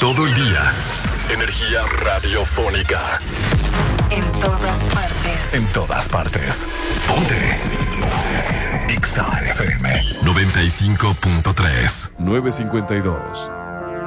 Todo el día. Energía radiofónica. En todas partes. En todas partes. Ponte. Exa FM 95.3. 952.